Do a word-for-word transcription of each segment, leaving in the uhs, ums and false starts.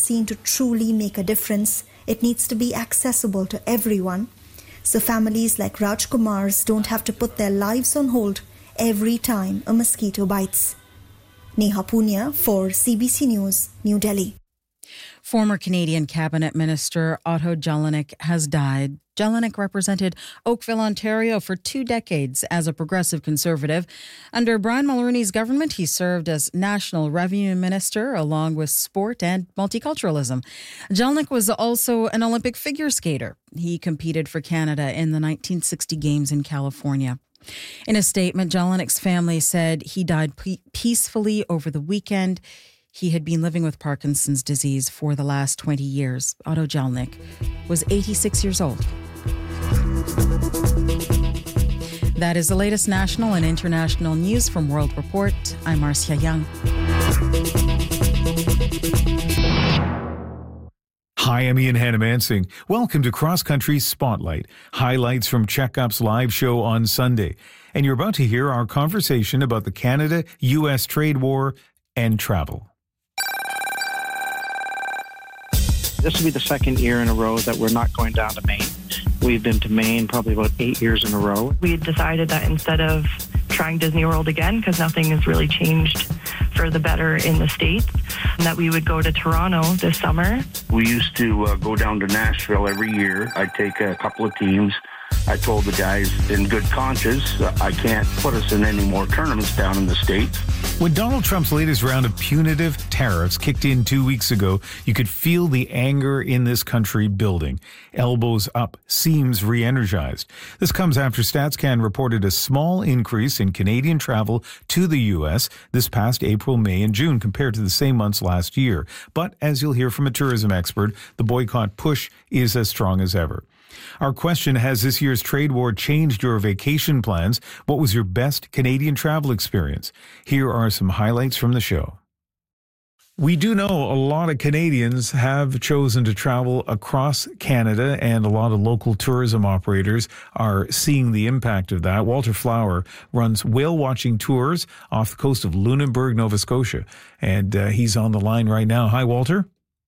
vaccine to truly make a difference, it needs to be accessible to everyone. So families like Raj Kumar's don't have to put their lives on hold every time a mosquito bites. Neha Punia for C B C News, New Delhi. Former Canadian Cabinet Minister Otto Jelinek has died. Jelinek represented Oakville, Ontario for two decades as a progressive conservative. Under Brian Mulroney's government, he served as National Revenue Minister along with sport and multiculturalism. Jelinek was also an Olympic figure skater. He competed for Canada in the nineteen sixty Games in California. In a statement, Jelinek's family said he died pe- peacefully over the weekend. He had been living with Parkinson's disease for the last twenty years. Otto Jelinek was eighty-six years old. That is the latest national and international news from World Report. I'm Marcia Young. Hi, I'm Ian Hannah-Mansing. Welcome to Cross Country Spotlight, highlights from Checkup's live show on Sunday. And you're about to hear our conversation about the Canada-U S trade war and travel. This will be the second year in a row that we're not going down to Maine. We've been to Maine probably about eight years in a row. We decided that instead of trying Disney World again, because nothing has really changed for the better in the States, that we would go to Toronto this summer. We used to uh, go down to Nashville every year. I'd take a couple of teams. I told the guys in good conscience, uh, I can't put us in any more tournaments down in the States. When Donald Trump's latest round of punitive tariffs kicked in two weeks ago, you could feel the anger in this country building. Elbows up, seems re-energized. This comes after StatsCan reported a small increase in Canadian travel to the U S this past April, May, and June compared to the same months last year. But as you'll hear from a tourism expert, the boycott push is as strong as ever. Our question, has this year's trade war changed your vacation plans? What was your best Canadian travel experience? Here are some highlights from the show. We do know a lot of Canadians have chosen to travel across Canada, and a lot of local tourism operators are seeing the impact of that. Walter Flower runs whale watching tours off the coast of Lunenburg, Nova Scotia, and uh, he's on the line right now. Hi, Walter.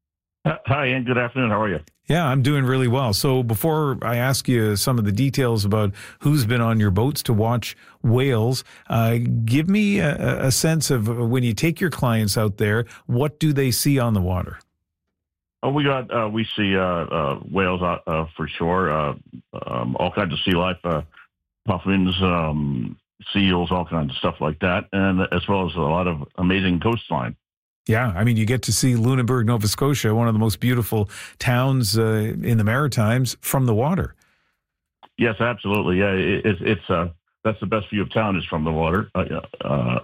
Hi, and good afternoon. How are you? Yeah, I'm doing really well. So before I ask you some of the details about who's been on your boats to watch whales, uh, give me a, a sense of when you take your clients out there, what do they see on the water? Oh, we got uh, we see uh, uh, whales uh, uh, for sure. Uh, um, all kinds of sea life, uh, puffins, um, seals, all kinds of stuff like that, and as well as a lot of amazing coastline. Yeah, I mean, you get to see Lunenburg, Nova Scotia, one of the most beautiful towns uh, in the Maritimes, from the water. Yes, absolutely. Yeah, it, it's it's uh, that's the best view of town is from the water, uh, uh,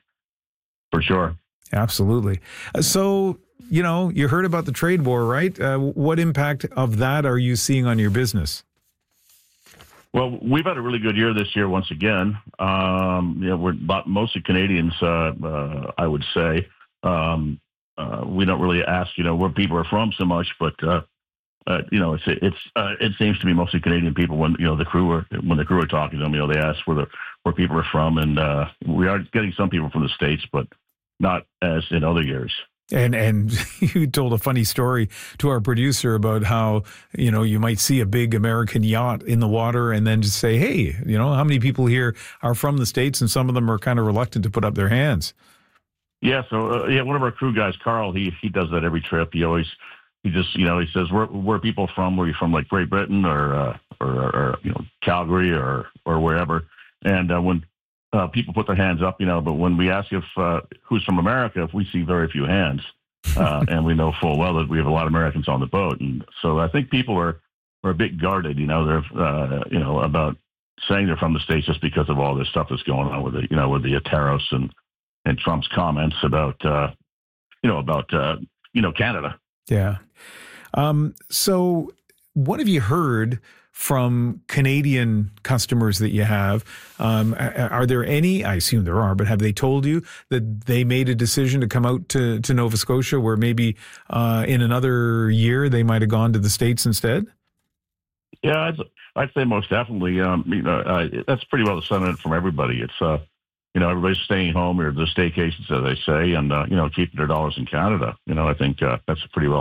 for sure. Absolutely. Uh, so, you know, you heard about the trade war, right? Uh, what impact of that are you seeing on your business? Well, we've had a really good year this year once again. Um, you know, we're mostly Canadians, uh, uh, I would say. Um, uh, we don't really ask, you know, where people are from so much, but, uh, uh, you know, it's, it's, uh, it seems to be mostly Canadian people when, you know, the crew are, when the crew are talking to them, you know, they ask where the, where people are from. And, uh, we are getting some people from the States, but not as in other years. And, and you told a funny story to our producer about how, you know, you might see a big American yacht in the water and then just say, hey, you know, how many people here are from the States? And some of them are kind of reluctant to put up their hands. Yeah, so uh, yeah, one of our crew guys, Carl, he he does that every trip. He always he just you know he says where where are people from? Where are you from? Like Great Britain or uh, or, or you know Calgary or or wherever. And uh, when uh, people put their hands up, you know, but when we ask if uh, who's from America, if we see very few hands, uh, and we know full well that we have a lot of Americans on the boat, and so I think people are are a bit guarded, you know, they're uh, you know about saying they're from the States just because of all this stuff that's going on with the you know with the tariffs and. and Trump's comments about, uh, you know, about, uh, you know, Canada. Yeah. Um, so what have you heard from Canadian customers that you have? Um, are there any, I assume there are, but have they told you that they made a decision to come out to, to Nova Scotia where maybe uh, in another year they might have gone to the States instead? Yeah, I'd, I'd say most definitely. Um, you know, uh, that's pretty well the sentiment from everybody. It's, uh, You know, everybody's staying home or the staycations, as they say, and, uh, you know, keeping their dollars in Canada. You know, I think uh, that's pretty well